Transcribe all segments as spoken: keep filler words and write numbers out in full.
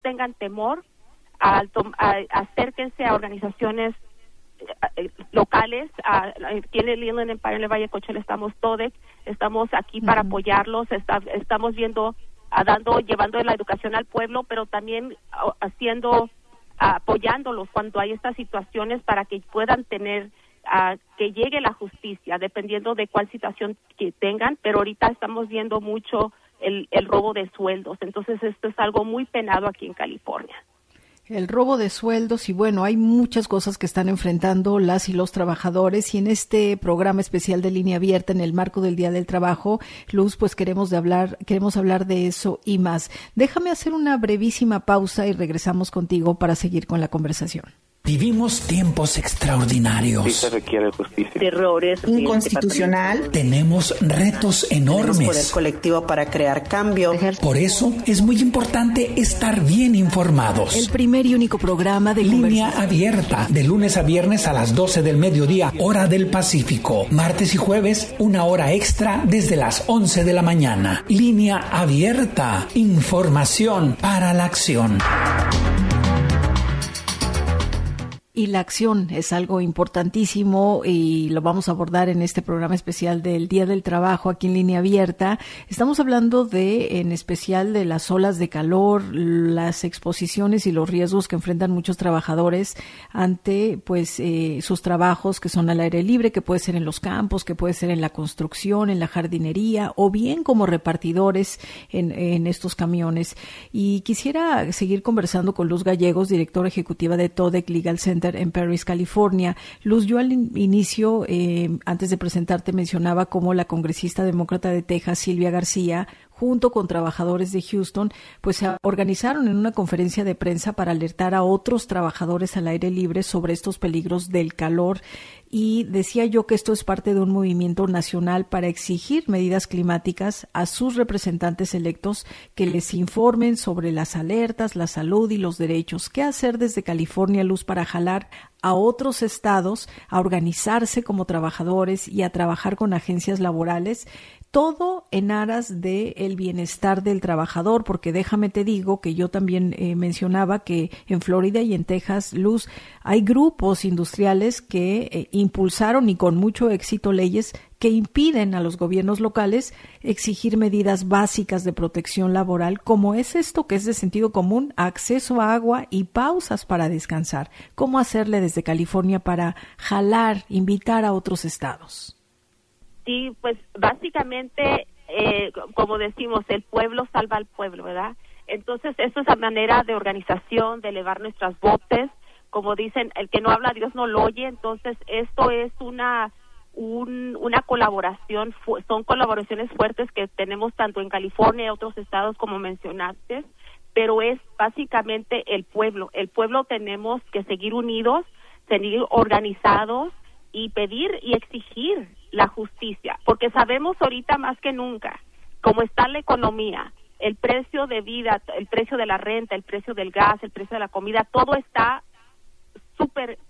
tengan temor, a, a, acérquense a organizaciones eh, locales. A, aquí en el Inland Empire, en el Valle Coachella, estamos T O D E C, estamos aquí uh-huh. para apoyarlos, está, estamos viendo, a, dando, llevando la educación al pueblo, pero también a, haciendo, a, apoyándolos cuando hay estas situaciones para que puedan tener, a, que llegue la justicia, dependiendo de cuál situación que tengan, pero ahorita estamos viendo mucho el, el robo de sueldos, entonces esto es algo muy penado aquí en California. El robo de sueldos y bueno, hay muchas cosas que están enfrentando las y los trabajadores y en este programa especial de Línea Abierta en el marco del Día del Trabajo, Luz, pues queremos de hablar, queremos hablar de eso y más. Déjame hacer una brevísima pausa y regresamos contigo para seguir con la conversación. Vivimos tiempos extraordinarios. Sí se requiere justicia. Terrores inconstitucional. Tenemos retos enormes. Tenemos poder colectivo para crear cambio. Por eso es muy importante estar bien informados. El primer y único programa de Línea Abierta, de lunes a viernes a las doce del mediodía, hora del Pacífico. Martes y jueves, una hora extra desde las once de la mañana. Línea Abierta, información para la acción. Y la acción es algo importantísimo y lo vamos a abordar en este programa especial del Día del Trabajo aquí en Línea Abierta. Estamos hablando de, en especial, de las olas de calor, las exposiciones y los riesgos que enfrentan muchos trabajadores ante, pues, eh, sus trabajos que son al aire libre, que puede ser en los campos, que puede ser en la construcción, en la jardinería o bien como repartidores en, en estos camiones. Y quisiera seguir conversando con Luz Gallegos, directora ejecutiva de T O D E C Legal Center en Perris, California. Luz, yo al inicio, eh, antes de presentarte, mencionaba cómo la congresista demócrata de Texas, Silvia García, junto con trabajadores de Houston, pues se organizaron en una conferencia de prensa para alertar a otros trabajadores al aire libre sobre estos peligros del calor. Y decía yo que esto es parte de un movimiento nacional para exigir medidas climáticas a sus representantes electos que les informen sobre las alertas, la salud y los derechos. ¿Qué hacer desde California, Luz, para jalar a otros estados a organizarse como trabajadores y a trabajar con agencias laborales? Todo en aras de el bienestar del trabajador, porque déjame te digo que yo también eh, mencionaba que en Florida y en Texas, Luz, hay grupos industriales que eh, impulsaron y con mucho éxito leyes que impiden a los gobiernos locales exigir medidas básicas de protección laboral, como es esto que es de sentido común, acceso a agua y pausas para descansar. ¿Cómo hacerle desde California para jalar, invitar a otros estados? Sí, pues básicamente, eh, como decimos, el pueblo salva al pueblo, ¿verdad? Entonces, eso es la manera de organización, de elevar nuestras voces. Como dicen, el que no habla, Dios no lo oye. Entonces, esto es una un, una colaboración, fu- son colaboraciones fuertes que tenemos tanto en California y otros estados, como mencionaste, pero es básicamente el pueblo. El pueblo tenemos que seguir unidos, seguir organizados y pedir y exigir la justicia, porque sabemos ahorita más que nunca cómo está la economía, el precio de vida, el precio de la renta, el precio del gas, el precio de la comida, todo está súper,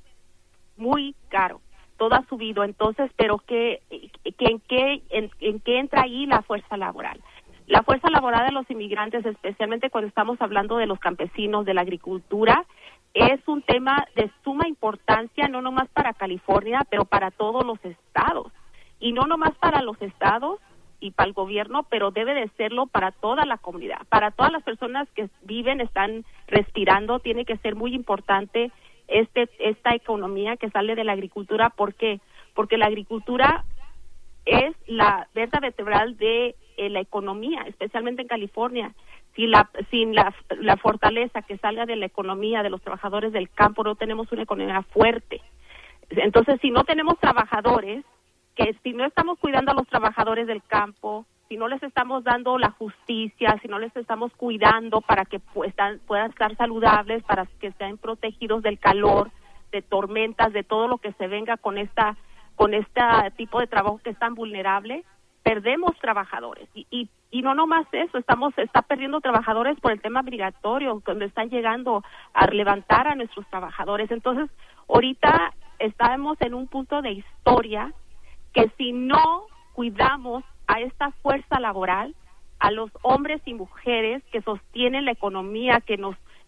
muy caro, todo ha subido. Entonces, pero ¿qué, que, en, qué, en, en qué entra ahí la fuerza laboral? La fuerza laboral de los inmigrantes, especialmente cuando estamos hablando de los campesinos, de la agricultura, es un tema de suma importancia, no nomás para California, pero para todos los estados. Y no nomás para los estados y para el gobierno, pero debe de serlo para toda la comunidad. Para todas las personas que viven, están respirando, tiene que ser muy importante este esta economía que sale de la agricultura. ¿Por qué? Porque la agricultura es la vertebra vertebral de eh, la economía, especialmente en California. Sin la, sin la, la fortaleza que salga de la economía de los trabajadores del campo, no tenemos una economía fuerte. Entonces, si no tenemos trabajadores, que si no estamos cuidando a los trabajadores del campo, si no les estamos dando la justicia, si no les estamos cuidando para que puedan, puedan estar saludables, para que estén protegidos del calor, de tormentas, de todo lo que se venga con esta con este tipo de trabajo que es tan vulnerable, perdemos trabajadores. Y, y, y no nomás eso, estamos está perdiendo trabajadores por el tema migratorio, cuando están llegando a levantar a nuestros trabajadores. Entonces, ahorita estamos en un punto de historia que si no cuidamos a esta fuerza laboral, a los hombres y mujeres que sostienen la economía, que nos